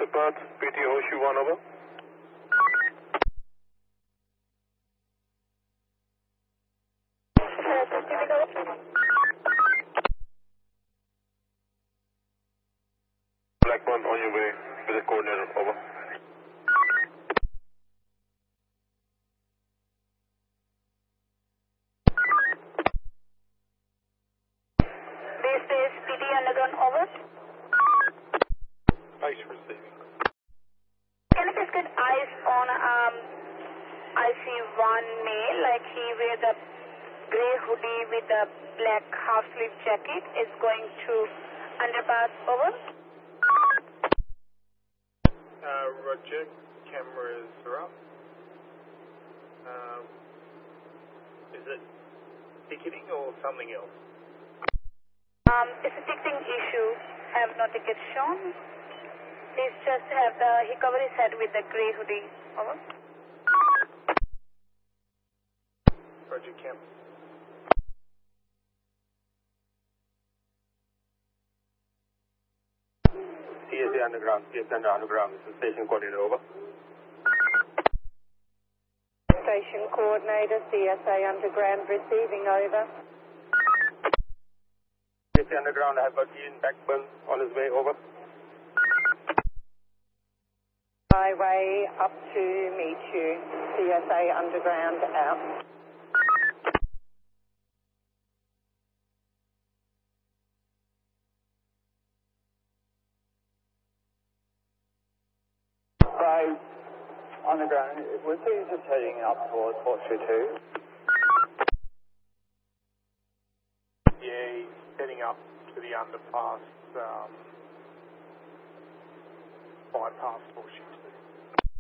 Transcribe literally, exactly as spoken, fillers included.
Support, P T Horseshoe one over. Blackburn on your way with the coordinator, over. Base base P T underground, over. Ice receiving. Can you please get eyes on um, I see one male, like he wear the grey hoodie with the black half sleeve jacket, is going to underpass, over. Uh, Roger, cameras are up. Um, is it ticketing or something else? Um, it's a ticketing issue, have no ticket shown. Please just have the, he cover his head with the grey hoodie, over. Roger, cam. C S A underground, C S A underground, this is station coordinator, over. Station coordinator, C S A underground, receiving, over. C S A underground, I have got Ian Blackburn on his way, over. Highway up to meet you, C S A underground, out. So, underground, was he just heading up towards Watcher two? Yeah, he's heading up to the underpass, um, bypass Horseshoe two.